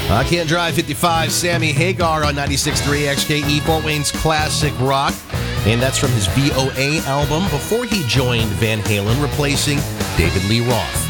I Can't Drive 55, Sammy Hagar on 96.3 XKE, Fort Wayne's classic rock. And that's from his VOA album before he joined Van Halen, replacing David Lee Roth.